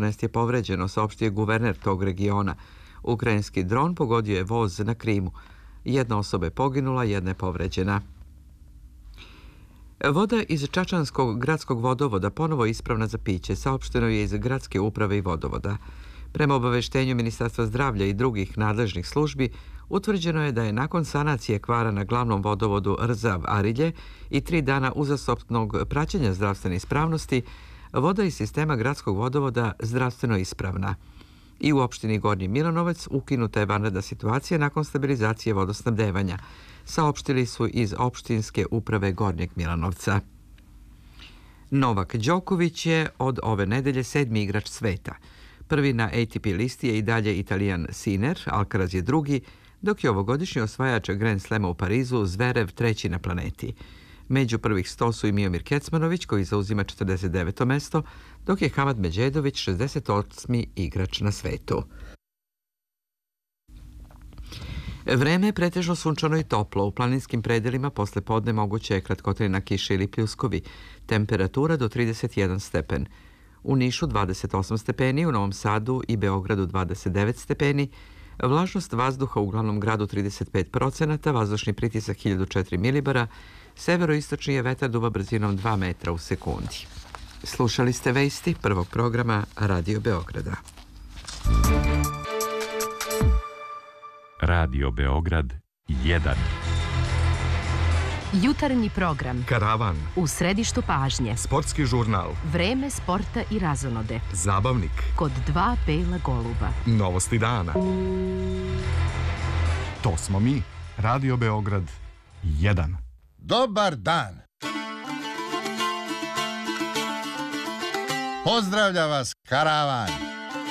14 je povređeno, saopštio guverner tog regiona. Ukrajinski dron pogodio je voz na Krimu. Jedna osoba je poginula, jedna je povređena. Voda iz Čačanskog gradskog vodovoda ponovo je ispravna za piće, saopšteno je iz gradske uprave i vodovoda. Prema obaveštenju Ministarstva zdravlja i drugih nadležnih službi, utvrđeno je da je nakon sanacije kvara na glavnom vodovodu Rzav-Arilje i 3 dana uzastopnog praćenja zdravstvene ispravnosti, voda iz sistema gradskog vodovoda zdravstveno ispravna. I u opštini Gornji Milanovac ukinuta je vanredna situacija nakon stabilizacije vodosnabdevanja, saopštili su iz opštinske uprave Gornjeg Milanovca. Novak Đoković je od ove nedelje 7. igrač sveta. Prvi na ATP listi je i dalje Italijan Sinner, Alcaraz je drugi, dok je ovogodišnji osvajač Grand Slema u Parizu Zverev treći na planeti. Među prvih 100 su i Miomir Kecmanović, koji zauzima 49. mesto, dok je Hamad Međedović 68. igrač na svetu. Vreme je pretežno sunčano i toplo. U planinskim predelima posle podne moguće je kratkotrajna kiša ili pljuskovi. Temperatura do 31 stepen. U Nišu 28 stepeni, u Novom Sadu i Beogradu 29 stepeni, vlažnost vazduha u glavnom gradu 35%, vazdušni pritisak 1004 milibara, severoistočni je vetar duva brzinom 2 metra u sekundi. Slušali ste vesti prvog programa Radio Beograda. Radio Beograd 1. Jutarnji program. Karavan. U središtu pažnje. Sportski žurnal. Vreme sporta i razonode. Zabavnik. Kod 2 bela goluba. Novosti dana. To smo mi. Radio Beograd 1. Dobar dan. Pozdravlja vas Karavan.